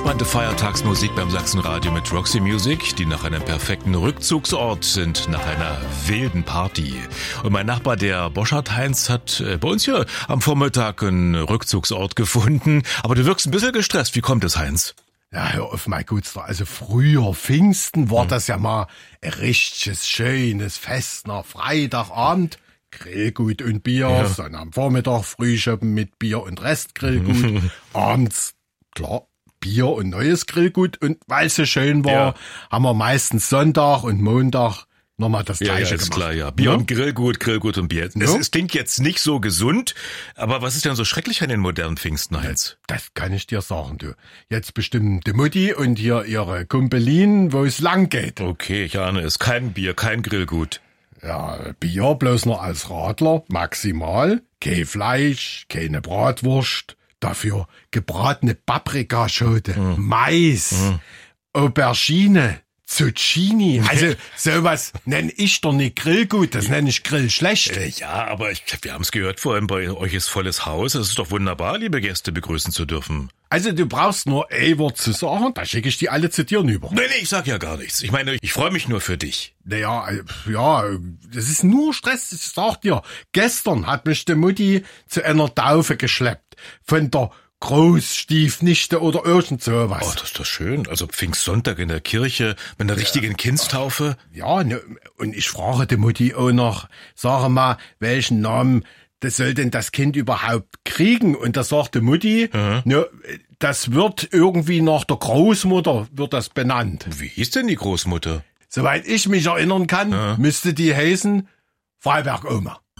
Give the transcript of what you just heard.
Entspannte Feiertagsmusik beim Sachsenradio mit Roxy Music, die nach einem perfekten Rückzugsort sind, nach einer wilden Party. Und mein Nachbar, der Boschert Heinz, hat bei uns hier am Vormittag einen Rückzugsort gefunden. Aber du wirkst ein bisschen gestresst. Wie kommt es, Heinz? Ja, hör auf, mein Gutster. Also früher Pfingsten war das ja mal ein richtiges, schönes Fest nach Freitagabend. Grillgut und Bier, Ja. dann am Vormittag Frühschoppen mit Bier und Restgrillgut. Abends, klar, Bier und neues Grillgut. Und weil es so schön war, Ja. haben wir meistens Sonntag und Montag nochmal das Gleiche ist gemacht. klar, ja. Bier Ja? und Grillgut und Bier. Ja. Es klingt jetzt nicht so gesund, aber was ist denn so schrecklich an den modernen Pfingsten, Heinz? Das kann ich dir sagen, du. Jetzt bestimmen die Mutti und hier ihre Kumpelin, wo es lang geht. Okay, ich ahne es. Kein Bier, kein Grillgut. Ja, Bier bloß noch als Radler, maximal. Kein Fleisch, keine Bratwurst. Dafür gebratene Paprikaschote, Mais, Aubergine, Zucchini. Also sowas nenne ich doch nicht Grillgut, das nenne ich Grillschlecht. Ja, aber wir haben es gehört vorhin, bei euch ist volles Haus. Es ist doch wunderbar, liebe Gäste begrüßen zu dürfen. Also du brauchst nur ein Wort zu sagen, da schicke ich die alle zu dir rüber. Nee, ich sag ja gar nichts. Ich meine, ich freue mich nur für dich. Naja, ja, das ist nur Stress, ich sag dir. Gestern hat mich die Mutti zu einer Taufe geschleppt. Von der Großstiefnichte oder irgend sowas. Oh, das ist doch schön. Also Pfingstsonntag in der Kirche mit einer richtigen Kindstaufe. Ja, ne, und ich frage die Mutti auch noch, sag mal, welchen Namen das soll denn das Kind überhaupt kriegen? Und da sagt die Mutti, ne, das wird irgendwie nach der Großmutter, wird das benannt. Wie hieß denn die Großmutter? Soweit ich mich erinnern kann, müsste die heißen Freiberg-Oma.